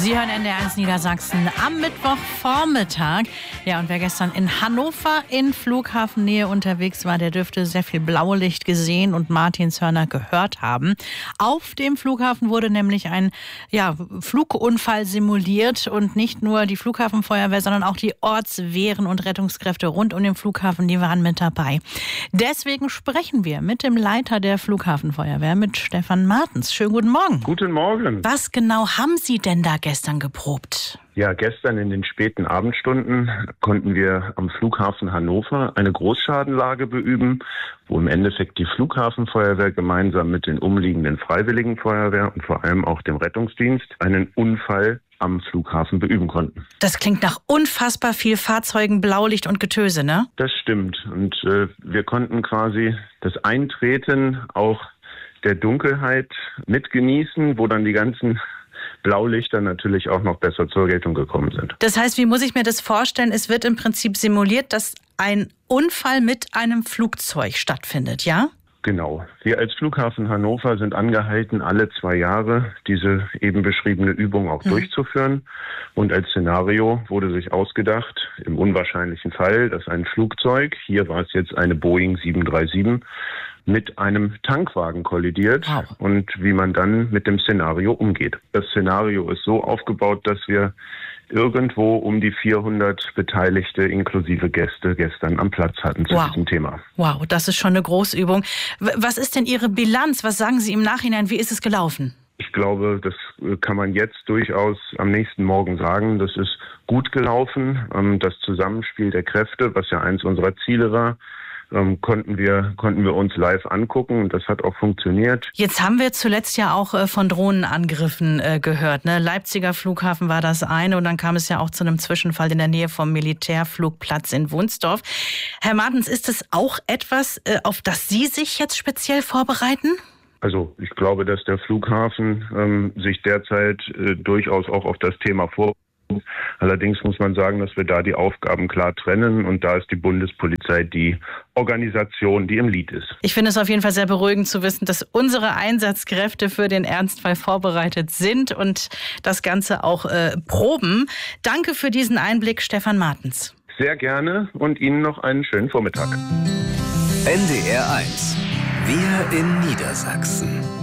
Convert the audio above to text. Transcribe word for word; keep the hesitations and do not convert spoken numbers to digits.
Sie hören N D R eins Niedersachsen am Mittwochvormittag. Ja, und wer gestern in Hannover in Flughafennähe unterwegs war, der dürfte sehr viel Blaulicht gesehen und Martinshörner gehört haben. Auf dem Flughafen wurde nämlich ein ja, Flugunfall simuliert und nicht nur die Flughafenfeuerwehr, sondern auch die Ortswehren und Rettungskräfte rund um den Flughafen, die waren mit dabei. Deswegen sprechen wir mit dem Leiter der Flughafenfeuerwehr, mit Stefan Martens. Schönen guten Morgen. Guten Morgen. Was genau haben Sie denn da gestern geprobt? Ja, gestern in den späten Abendstunden konnten wir am Flughafen Hannover eine Großschadenlage beüben, wo im Endeffekt die Flughafenfeuerwehr gemeinsam mit den umliegenden Freiwilligen Feuerwehr und vor allem auch dem Rettungsdienst einen Unfall am Flughafen beüben konnten. Das klingt nach unfassbar viel Fahrzeugen, Blaulicht und Getöse, ne? Das stimmt. Und äh, wir konnten quasi das Eintreten auch der Dunkelheit mitgenießen, wo dann die ganzen Blaulichter natürlich auch noch besser zur Geltung gekommen sind. Das heißt, wie muss ich mir das vorstellen? Es wird im Prinzip simuliert, dass ein Unfall mit einem Flugzeug stattfindet, ja? Genau. Wir als Flughafen Hannover sind angehalten, alle zwei Jahre diese eben beschriebene Übung auch mhm. durchzuführen. Und als Szenario wurde sich ausgedacht, im unwahrscheinlichen Fall, dass ein Flugzeug, hier war es jetzt eine Boeing sieben drei sieben, mit einem Tankwagen kollidiert wow. und wie man dann mit dem Szenario umgeht. Das Szenario ist so aufgebaut, dass wir irgendwo um die vierhundert Beteiligte inklusive Gäste gestern am Platz hatten zu wow. diesem Thema. Wow, das ist schon eine Großübung. Was ist denn Ihre Bilanz? Was sagen Sie im Nachhinein? Wie ist es gelaufen? Ich glaube, das kann man jetzt durchaus am nächsten Morgen sagen. Das ist gut gelaufen. Das Zusammenspiel der Kräfte, was ja eins unserer Ziele war, Ähm, konnten wir konnten wir uns live angucken und das hat auch funktioniert. Jetzt haben wir zuletzt ja auch äh, von Drohnenangriffen äh, gehört. Ne? Leipziger Flughafen war das eine und dann kam es ja auch zu einem Zwischenfall in der Nähe vom Militärflugplatz in Wunsdorf. Herr Martens, ist das auch etwas, äh, auf das Sie sich jetzt speziell vorbereiten? Also ich glaube, dass der Flughafen ähm, sich derzeit äh, durchaus auch auf das Thema vorbereitet. Allerdings muss man sagen, dass wir da die Aufgaben klar trennen und da ist die Bundespolizei die Organisation, die im Lied ist. Ich finde es auf jeden Fall sehr beruhigend zu wissen, dass unsere Einsatzkräfte für den Ernstfall vorbereitet sind und das Ganze auch äh, proben. Danke für diesen Einblick, Stefan Martens. Sehr gerne und Ihnen noch einen schönen Vormittag. N D R eins. Wir in Niedersachsen.